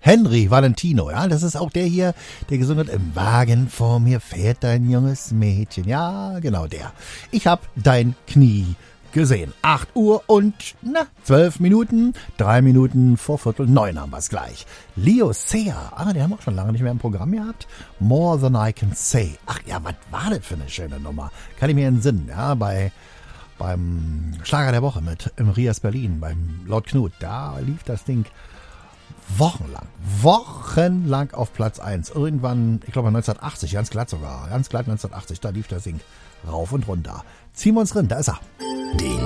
Henry Valentino, ja, das ist auch der hier, der gesungen hat, im Wagen vor mir fährt ein junges Mädchen. Ja, genau der. Ich hab dein Knie gesehen. 8 Uhr und 12 Minuten. 3 Minuten vor 8:45 haben wir es gleich. Leo Sayer, den haben wir auch schon lange nicht mehr im Programm gehabt. More Than I Can Say. Ach ja, was war das für eine schöne Nummer? Kann ich mir entsinnen, ja, beim Schlager der Woche mit im Rias Berlin, beim Lord Knut. Da lief das Ding wochenlang auf Platz 1. Irgendwann, ich glaube 1980, ganz glatt 1980, da lief das Ding rauf und runter. Ziehen wir uns rein, da ist er. Den